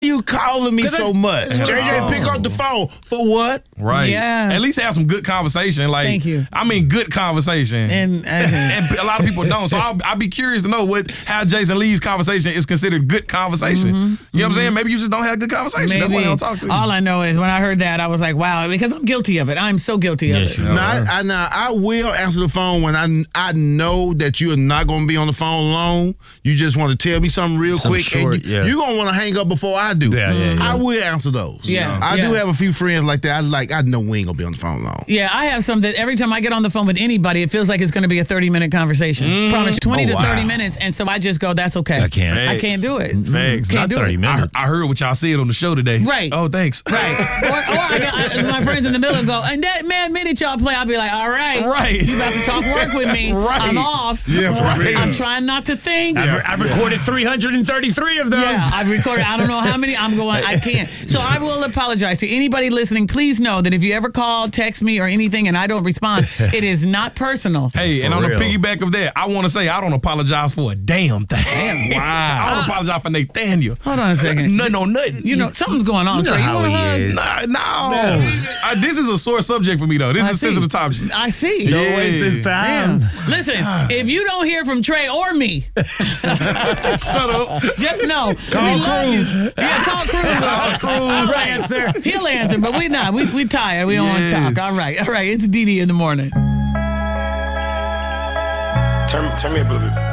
you calling me so much? JJ, pick up the phone. For what? Right. Yeah. At least have some good conversation. Like, Thank you. I mean, good conversation. And a lot of people don't. So I'll be curious to know how Jason Lee's conversation is considered good conversation. You know what I'm saying? Maybe you just don't have good conversation. That's why they don't talk to you. All I know is when I heard that, I was like, wow, because I'm guilty of it. I'm so guilty of it. Now, I will answer the phone when I know that you are not going to be on the phone long. You just want to tell me something real quick. Short, and you're going to want to hang up before I do. I will answer those. I do have a few friends like that. I know we ain't going to be on the phone long. Yeah, I have some that every time I get on the phone with anybody, it feels like it's going to be a 30-minute conversation. Promise 20 to 30 minutes. And so I just go, that's okay. I can't. I can't do it. Facts. Can't Not do 30 it. minutes. I heard what y'all said on the show today. Right. Oh, thanks. Right. Or my friends in the middle go, and that minute y'all play, I'll be like, all right. Right. You about to talk work with me. Right. I'm off. Yeah, for real. I'm trying not to think. I've recorded 333 of those. Yeah, I've recorded, I don't know how many. I'm going, I can't. So I will apologize to anybody listening. Please know that if you ever call, text me, or anything, and I don't respond, it is not personal. Hey, and on the piggyback of that, I want to say I don't apologize for a damn thing. Wow. I don't apologize for Nathaniel. Hold on a second. Nothing on nothing. You know, something's going on, Trey. how he is. No. This is a sore subject for me, though. This is a sensitive topic. I see. Don't waste this time. Yeah. Listen, if you don't hear from Trey or me, Shut up. just know. Call Cruz. Yeah, call Cruz. He'll answer. He'll answer, but we not. We tired. We don't want to talk. All right. It's Dee Dee in the morning. Turn me up a little bit.